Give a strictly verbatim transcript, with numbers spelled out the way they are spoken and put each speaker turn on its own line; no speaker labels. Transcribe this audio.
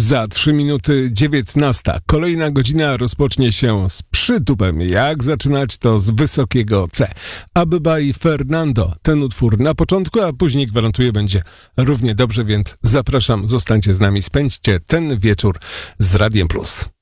Za trzy minuty dziewiętnasta. Kolejna godzina rozpocznie się z przytupem. Jak zaczynać, to z wysokiego C. Abyba i Fernando. Ten utwór na początku, a później gwarantuję będzie równie dobrze, więc zapraszam, zostańcie z nami, spędźcie ten wieczór z Radiem Plus.